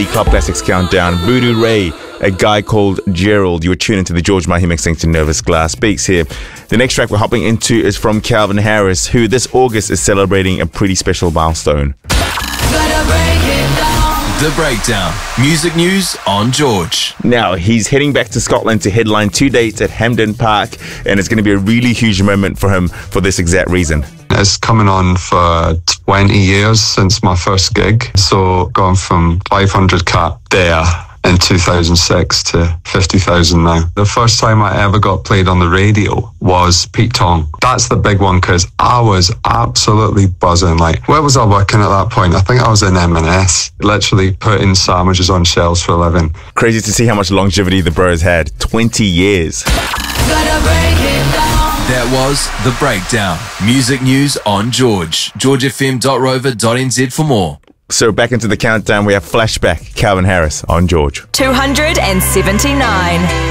Club Classics Countdown. Voodoo Ray, A Guy Called Gerald. You were tuned into the George Mahi mixing to Nervous Glass Beaks here. The next track we're hopping into is from Calvin Harris, who this August is celebrating a pretty special milestone. The Breakdown. Music news on George. Now, he's heading back to Scotland to headline 2 dates at Hampden Park, and it's going to be a really huge moment for him for this exact reason. It's coming on for 20 years since my first gig. So gone from 500 cap there in 2006 to 50,000 now. The first time I ever got played on the radio was Pete Tong. That's the big one because I was absolutely buzzing. Like, where was I working at that point? I think I was in M&S, literally putting sandwiches on shelves for a living. Crazy to see how much longevity the bro has had. 20 years. That was The Breakdown. Music news on George. georgefm.rover.nz for more. So back into the countdown, we have Flashback, Calvin Harris on George. 279.